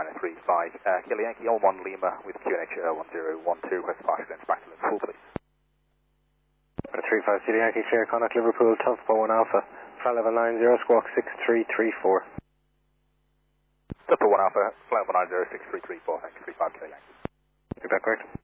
Kilo Yankee L1 Lima with QNH 1012, request departure then back to Liverpool, please. 35 Kilo Yankee, clear contact Liverpool, Tough 1 Alpha, flight level 90, squawk 6334. Tough 1 Alpha, flight level 90, 6334, thank you, 35 Kilo Yankee. Is that correct?